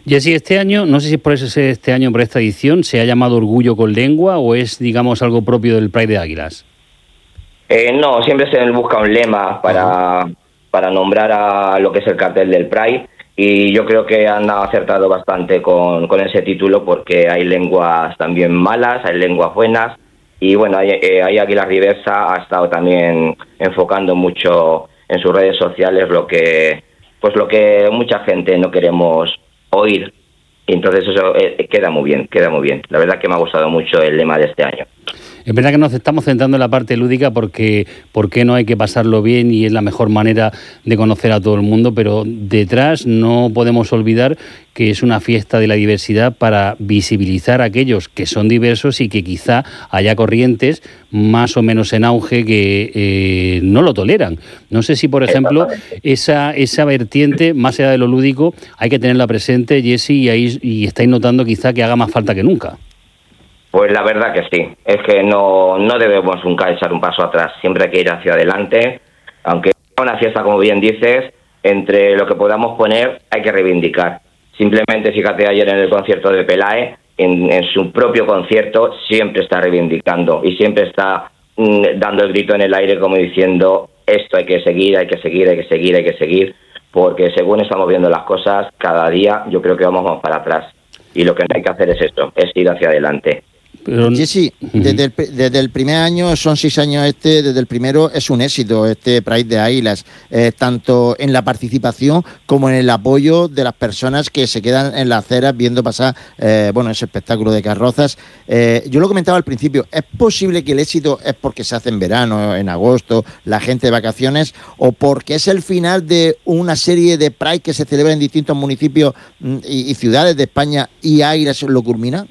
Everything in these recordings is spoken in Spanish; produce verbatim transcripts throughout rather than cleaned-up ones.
Y así este año, no sé si es por eso este año, por esta edición, ¿se ha llamado Orgullo con Lengua o es, digamos, algo propio del Pride de Águilas? Eh, no, siempre se busca un lema para, uh-huh. para nombrar a lo que es el cartel del Pride, y yo creo que han acertado bastante con, con ese título, porque hay lenguas también malas, hay lenguas buenas, y bueno, hay, eh, hay Águilas Diversa ha estado también enfocando mucho en sus redes sociales lo que, pues lo que mucha gente no queremos oír. Entonces eso eh, queda muy bien, queda muy bien. La verdad que me ha gustado mucho el lema de este año. Es verdad que nos estamos centrando en la parte lúdica porque ¿por qué no hay que pasarlo bien? Y es la mejor manera de conocer a todo el mundo, pero detrás no podemos olvidar que es una fiesta de la diversidad para visibilizar a aquellos que son diversos y que quizá haya corrientes más o menos en auge que eh, no lo toleran. No sé si, por ejemplo, esa, esa vertiente, más allá de lo lúdico, hay que tenerla presente, Jessy, y, ahí, y estáis notando quizá que haga más falta que nunca. Pues la verdad que sí, es que no, no debemos nunca echar un paso atrás, siempre hay que ir hacia adelante, aunque sea una fiesta, como bien dices, entre lo que podamos poner hay que reivindicar. Simplemente, fíjate, ayer en el concierto de Pelae, en, en su propio concierto, siempre está reivindicando y siempre está mm, dando el grito en el aire como diciendo esto hay que seguir, hay que seguir, hay que seguir, hay que seguir, porque según estamos viendo las cosas, cada día yo creo que vamos más para atrás y lo que no hay que hacer es esto, es ir hacia adelante. Pero... Jessy, desde el, desde el primer año, son seis años este, desde el primero es un éxito este Pride de Águilas, eh, tanto en la participación como en el apoyo de las personas que se quedan en las aceras viendo pasar eh, bueno, ese espectáculo de carrozas. Eh, yo lo comentaba al principio, ¿es posible que el éxito es porque se hace en verano, en agosto, la gente de vacaciones, o porque es el final de una serie de Pride que se celebra en distintos municipios y, y ciudades de España y Águilas lo culmina?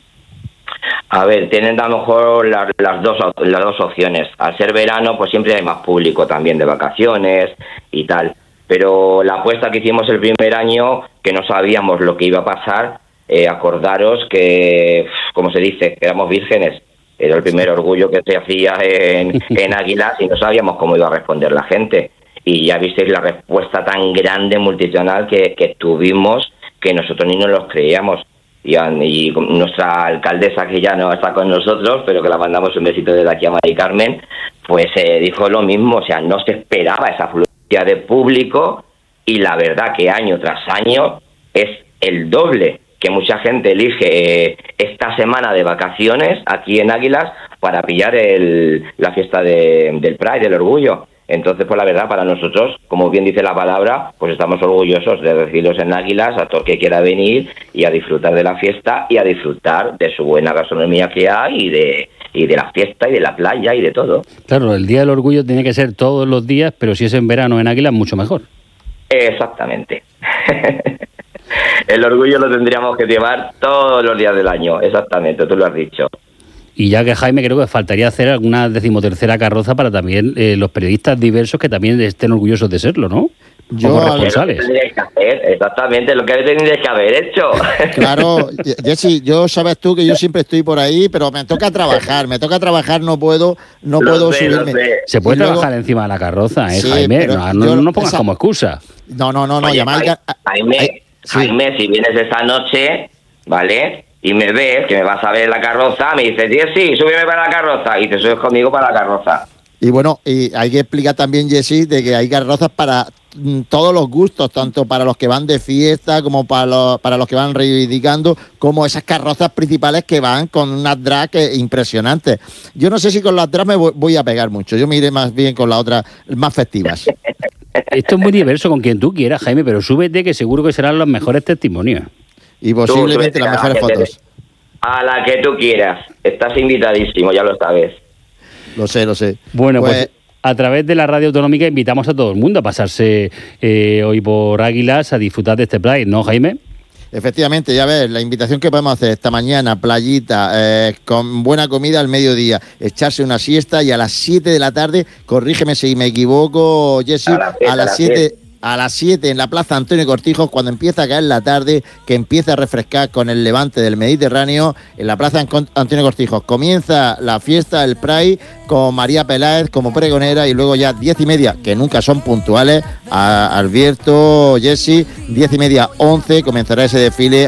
A ver, tienen a lo mejor las, las, dos, las dos opciones. Al ser verano, pues siempre hay más público también de vacaciones y tal. Pero la apuesta que hicimos el primer año, que no sabíamos lo que iba a pasar, eh, acordaros que, como se dice, éramos vírgenes. Era el primer orgullo que se hacía en, en Águilas y no sabíamos cómo iba a responder la gente. Y ya visteis la respuesta tan grande, multinacional, que, que tuvimos, que nosotros ni nos los creíamos. Y, y nuestra alcaldesa, que ya no está con nosotros, pero que la mandamos un besito desde aquí a Mari Carmen, pues eh, dijo lo mismo, o sea, no se esperaba esa afluencia de público, y la verdad que año tras año es el doble, que mucha gente elige eh, esta semana de vacaciones aquí en Águilas para pillar el, la fiesta de, del Pride, del Orgullo. Entonces, pues la verdad, para nosotros, como bien dice la palabra, pues estamos orgullosos de recibirlos en Águilas, a todo el que quiera venir y a disfrutar de la fiesta y a disfrutar de su buena gastronomía que hay y de, y de la fiesta y de la playa y de todo. Claro, el Día del Orgullo tiene que ser todos los días, pero si es en verano en Águilas, mucho mejor. Exactamente. El orgullo lo tendríamos que llevar todos los días del año, exactamente, tú lo has dicho. Y ya que, Jaime, creo que faltaría hacer alguna decimotercera carroza para también eh, los periodistas diversos que también estén orgullosos de serlo, ¿no? Yo, como responsables. Que hacer, exactamente, lo que tendríais que haber hecho. Claro, Jessy, yo sabes tú que yo siempre estoy por ahí, pero me toca trabajar, me toca trabajar, no puedo, no lo puedo sé, subirme. Se puede y trabajar luego... encima de la carroza, ¿eh, sí, Jaime? No, no, no pongas esa... como excusa. No, no, no, no. Oye, Jaime, Jaime, Ay, sí. Jaime, si vienes esta noche, ¿vale?, y me ves, que me vas a ver en la carroza, me dices, Jessy, súbeme para la carroza, y te subes conmigo para la carroza. Y bueno, y hay que explicar también, Jessy, de que hay carrozas para mm, todos los gustos, tanto para los que van de fiesta como para los, para los que van reivindicando, como esas carrozas principales que van con unas drag impresionantes. Yo no sé si con las drag me voy a pegar mucho, yo me iré más bien con las otras más festivas. Esto es muy diverso con quien tú quieras, Jaime, pero súbete que seguro que serán los mejores testimonios. Y posiblemente las mejores fotos. A la que tú quieras. Estás invitadísimo, ya lo sabes. Lo sé, lo sé. Bueno, pues, pues a través de la radio autonómica invitamos a todo el mundo a pasarse eh, hoy por Águilas a disfrutar de este Pride, ¿no, Jaime? Efectivamente, ya ves, la invitación que podemos hacer esta mañana, playita, eh, con buena comida al mediodía, echarse una siesta y a las siete de la tarde, corrígeme si me equivoco, Jessy, a las siete... A las siete en la Plaza Antonio Cortijos, cuando empieza a caer la tarde, que empieza a refrescar con el levante del Mediterráneo, en la Plaza Antonio Cortijos comienza la fiesta, el Pride, con María Peláez como pregonera, y luego ya diez y media, que nunca son puntuales, a Alberto, Jessy, diez y media, once, comenzará ese desfile